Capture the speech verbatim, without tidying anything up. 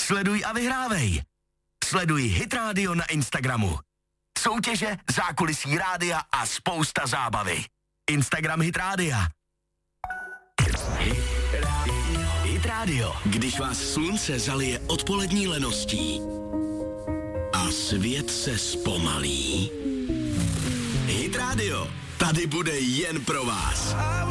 Sleduj a vyhrávej. Sleduj Hit Radio na Instagramu. Soutěže, zákulisí rádia a spousta zábavy. Instagram Hit Rádia. Hit Radio. Hit Radio. Když vás slunce zalije odpolední leností a svět se zpomalí. Hit Radio. Tady bude jen pro vás.